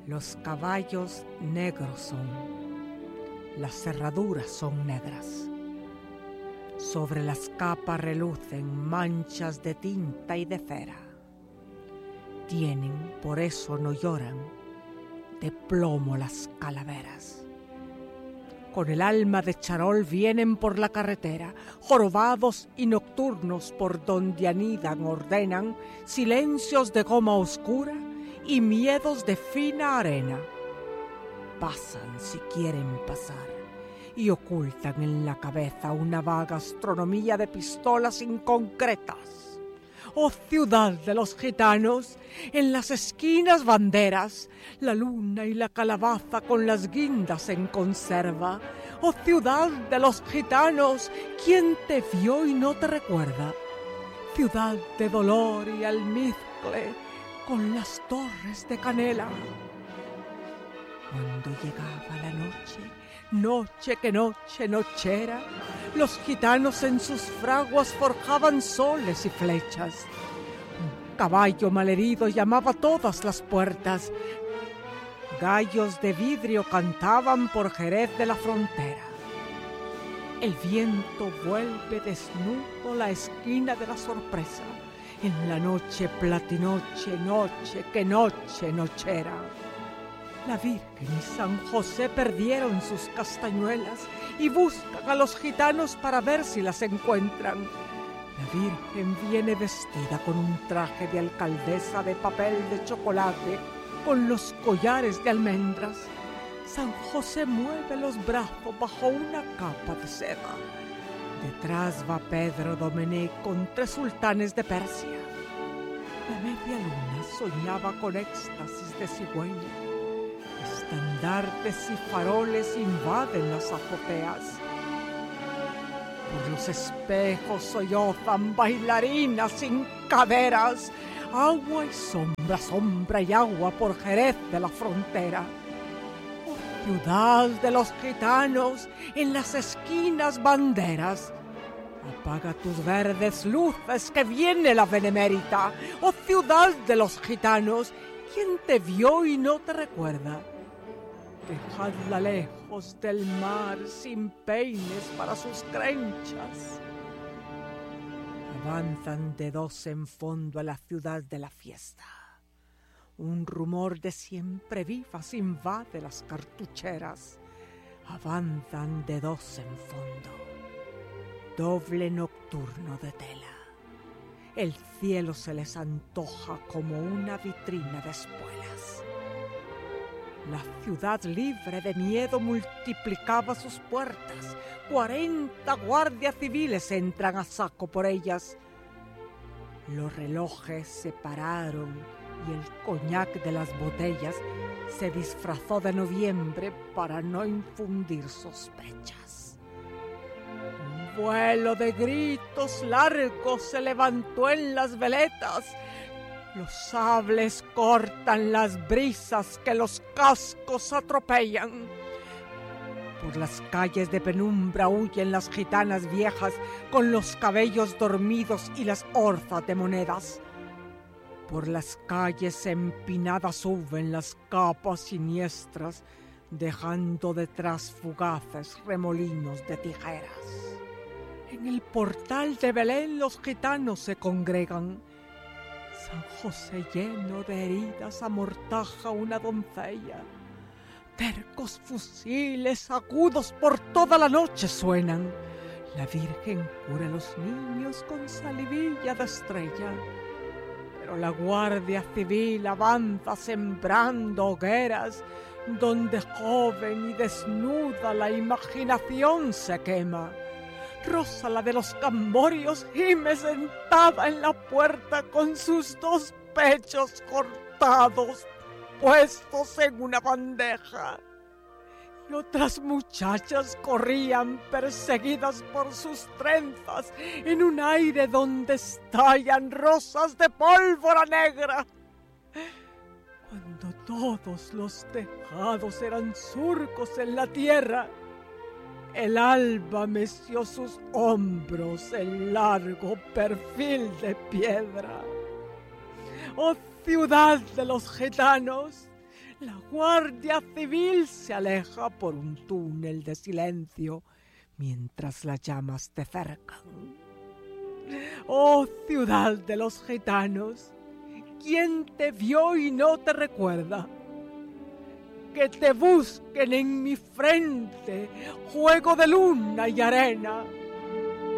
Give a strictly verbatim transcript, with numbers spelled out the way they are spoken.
Los caballos negros son, las cerraduras son negras. Sobre las capas relucen manchas de tinta y de cera. Tienen, por eso no lloran, de plomo las calaveras. Con el alma de charol vienen por la carretera, jorobados y nocturnos por donde anidan ordenan silencios de goma oscura y miedos de fina arena. Pasan si quieren pasar y ocultan en la cabeza una vaga astronomía de pistolas inconcretas. Oh ciudad de los gitanos, en las esquinas banderas, la luna y la calabaza con las guindas en conserva. Oh ciudad de los gitanos, ¿quién te vio y no te recuerda? Ciudad de dolor y almizcle, con las torres de canela. Cuando llegaba la noche, noche que noche nochera, los gitanos en sus fraguas forjaban soles y flechas. Un caballo malherido llamaba a todas las puertas. Gallos de vidrio cantaban por Jerez de la Frontera. El viento vuelve desnudo la esquina de la sorpresa. En la noche platinoche, noche que noche nochera. La Virgen y San José perdieron sus castañuelas y buscan a los gitanos para ver si las encuentran. La Virgen viene vestida con un traje de alcaldesa de papel de chocolate, con los collares de almendras. San José mueve los brazos bajo una capa de seda. Detrás va Pedro Domenech con tres sultanes de Persia. La media luna soñaba con éxtasis de cigüeña. Estandartes y faroles invaden las azoteas. Por los espejos sollozan bailarinas sin caderas. Agua y sombra, sombra y agua por Jerez de la Frontera. Oh, ciudad de los gitanos, en las esquinas banderas. Apaga tus verdes luces que viene la benemérita. Oh, ciudad de los gitanos, ¿quién te vio y no te recuerda? Dejadla lejos del mar sin peines para sus crenchas. Avanzan de dos en fondo a la ciudad de la fiesta. Un rumor de siempre vivas invade las cartucheras. Avanzan de dos en fondo. Doble nocturno de tela. El cielo se les antoja como una vitrina de espuelas. La ciudad libre de miedo multiplicaba sus puertas. Cuarenta guardias civiles entran a saco por ellas. Los relojes se pararon y el coñac de las botellas se disfrazó de noviembre para no infundir sospechas. Un vuelo de gritos largos se levantó en las veletas. Los sables cortan las brisas que los cascos atropellan. Por las calles de penumbra huyen las gitanas viejas con los cabellos dormidos y las orzas de monedas. Por las calles empinadas suben las capas siniestras, dejando detrás fugaces remolinos de tijeras. En el portal de Belén los gitanos se congregan. San José lleno de heridas amortaja una doncella. Tercos fusiles agudos por toda la noche suenan. La Virgen cura a los niños con salivilla de estrella. Pero la Guardia Civil avanza sembrando hogueras donde joven y desnuda la imaginación se quema. Rosa, la de los camborios, gime sentada en la puerta con sus dos pechos cortados, puestos en una bandeja. Y otras muchachas corrían perseguidas por sus trenzas en un aire donde estallan rosas de pólvora negra. Cuando todos los tejados eran surcos en la tierra, el alba meció sus hombros el largo perfil de piedra. ¡Oh ciudad de los gitanos! La Guardia Civil se aleja por un túnel de silencio mientras las llamas te cercan. Oh, ciudad de los gitanos, ¿quién te vio y no te recuerda? Que te busquen en mi frente, juego de luna y arena.